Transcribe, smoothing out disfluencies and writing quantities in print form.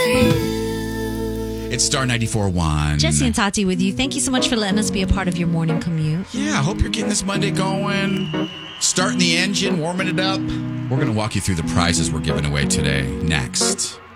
It's Star 94.1. Jesse and Tati with you. Thank you so much for letting us be a part of your morning commute. Yeah, I hope you're getting this Monday going. Starting the engine, warming it up. We're going to walk you through the prizes we're giving away today. Next.